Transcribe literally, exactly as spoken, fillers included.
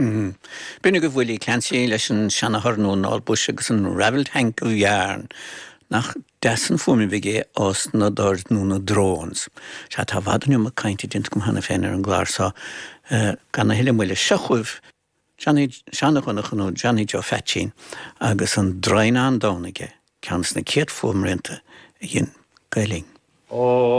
Bine go bhfuil clansaí leis an seanatharnún álbus agus an raibhil tank go bhearn nach desan fumi vigé os na dord nú na drones. Se tá bhadanú a cainte dint gom hana féin ar an glársa gan na hiile muile sechuh seanachannach nó Johnny Jo Fetchin agus an drain an dánige ceans na céad fum rinte a dhéon gailing.